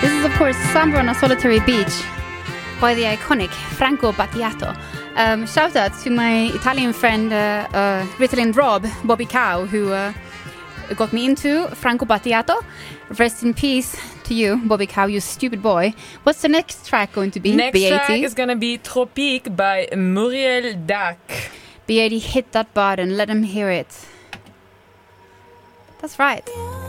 This is, of course, Samba on a Solitary Beach by the iconic Franco Battiato. Shout out to my Italian friend, Ritalin Rob, Bobby Cow, who got me into Franco Battiato. Rest in peace to you, Bobby Cow, you stupid boy. What's the next track going to be? Next B80? track is going to be Tropique by Muriel Dac. B80, hit that button, let him hear it. That's right.